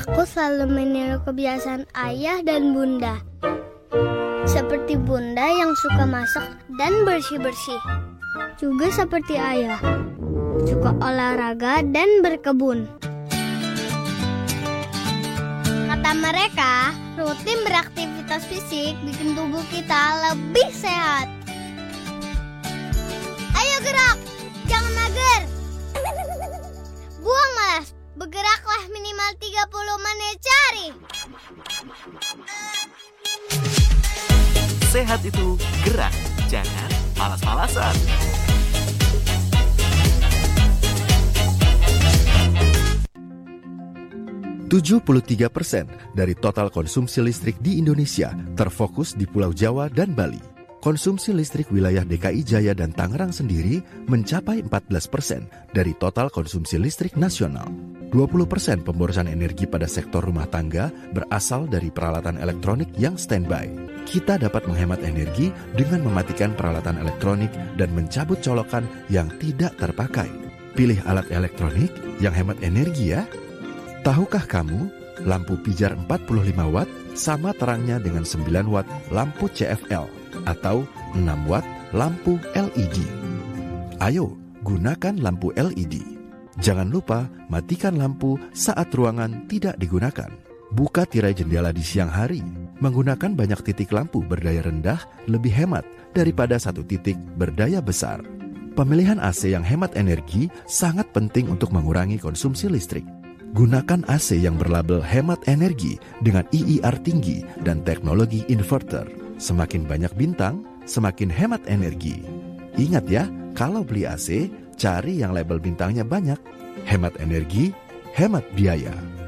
Aku selalu meniru kebiasaan ayah dan bunda. Seperti bunda yang suka masak dan bersih-bersih. Juga seperti ayah, suka olahraga dan berkebun. Kata mereka, rutin beraktivitas fisik bikin tubuh kita lebih sehat. Ayo gerak, jangan mager. Buang malas, bergeraklah minimal 30 menit sehari. Sehat itu gerak, jangan malas-malasan. % dari total konsumsi listrik di Indonesia terfokus di Pulau Jawa dan Bali. Konsumsi listrik wilayah DKI Jaya dan Tangerang sendiri mencapai 14% dari total konsumsi listrik nasional. 20% pemborosan energi pada sektor rumah tangga berasal dari peralatan elektronik yang standby. Kita dapat menghemat energi dengan mematikan peralatan elektronik dan mencabut colokan yang tidak terpakai. Pilih alat elektronik yang hemat energi ya. Tahukah kamu, lampu pijar 45 watt sama terangnya dengan 9 watt lampu CFL atau 6 watt lampu LED. Ayo, gunakan lampu LED. Jangan lupa matikan lampu saat ruangan tidak digunakan. Buka tirai jendela di siang hari. Menggunakan banyak titik lampu berdaya rendah lebih hemat daripada satu titik berdaya besar. Pemilihan AC yang hemat energi sangat penting untuk mengurangi konsumsi listrik. Gunakan AC yang berlabel hemat energi dengan IIR tinggi dan teknologi inverter. Semakin banyak bintang, semakin hemat energi. Ingat ya, kalau beli AC, cari yang label bintangnya banyak. Hemat energi, hemat biaya.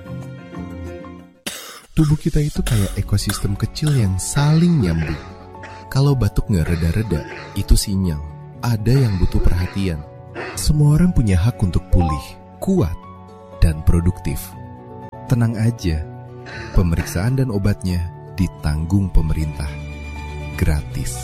Tubuh kita itu kayak ekosistem kecil yang saling nyambung. Kalau batuk nggak reda-reda, itu sinyal ada yang butuh perhatian. Semua orang punya hak untuk pulih, kuat, dan produktif. Tenang aja, pemeriksaan dan obatnya ditanggung pemerintah. Gratis.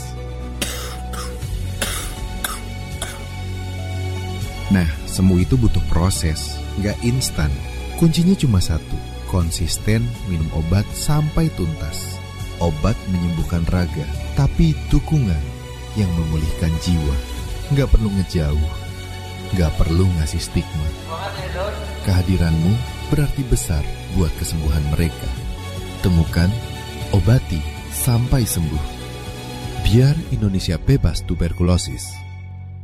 Nah, semua itu butuh proses, nggak instan. Kuncinya cuma satu, konsisten minum obat sampai tuntas. Obat menyembuhkan raga, tapi dukungan yang memulihkan jiwa. Nggak perlu ngejauh, nggak perlu ngasih stigma. Kehadiranmu berarti besar buat kesembuhan mereka. Temukan, obati, sampai sembuh. Biar Indonesia bebas tuberkulosis.